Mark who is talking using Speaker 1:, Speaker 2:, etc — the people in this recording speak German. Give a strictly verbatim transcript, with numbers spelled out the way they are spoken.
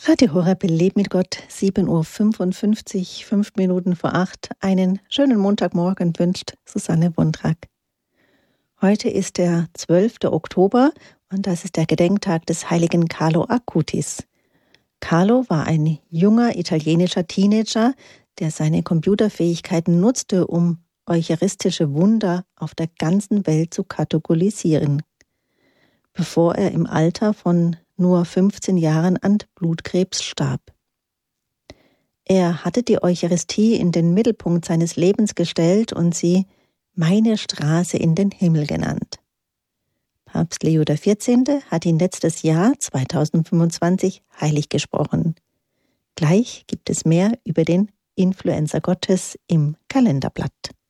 Speaker 1: Radio Horeb lebt mit Gott, sieben Uhr fünfundfünfzig, fünf Minuten vor acht. Einen schönen Montagmorgen wünscht Susanne Wondrak. Heute ist der zwölfte Oktober und das ist der Gedenktag des heiligen Carlo Acutis. Carlo war ein junger italienischer Teenager, der seine Computerfähigkeiten nutzte, um eucharistische Wunder auf der ganzen Welt zu katholisieren, bevor er im Alter von nur fünfzehn Jahren an Blutkrebs starb. Er hatte die Eucharistie in den Mittelpunkt seines Lebens gestellt und sie meine Straße in den Himmel genannt. Papst Leo der vierzehnte hat ihn letztes Jahr, zweitausendfünfundzwanzig, heilig gesprochen. Gleich gibt es mehr über den Influencer Gottes im Kalenderblatt.